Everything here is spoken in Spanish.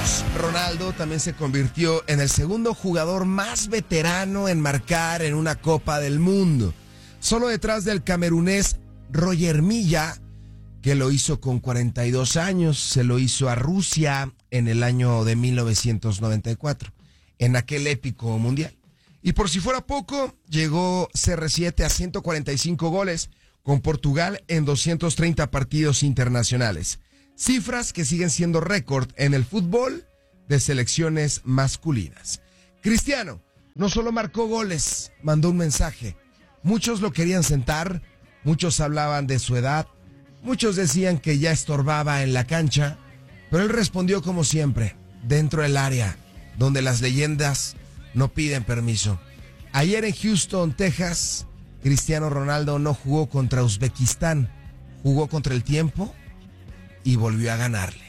Ronaldo también se convirtió en el segundo jugador más veterano en marcar en una Copa del Mundo, solo detrás del camerunés Roger Milla, que lo hizo con 42 años. Se lo hizo a Rusia en el año de 1994, en aquel épico mundial. Y por si fuera poco, llegó CR7 a 145 goles con Portugal en 230 partidos internacionales. Cifras que siguen siendo récord en el fútbol de selecciones masculinas. Cristiano no solo marcó goles, mandó un mensaje. Muchos lo querían sentar, muchos hablaban de su edad, muchos decían que ya estorbaba en la cancha, pero él respondió como siempre, dentro del área, donde las leyendas no piden permiso. Ayer en Houston, Texas, Cristiano Ronaldo no jugó contra Uzbekistán, jugó contra el tiempo y volvió a ganarle.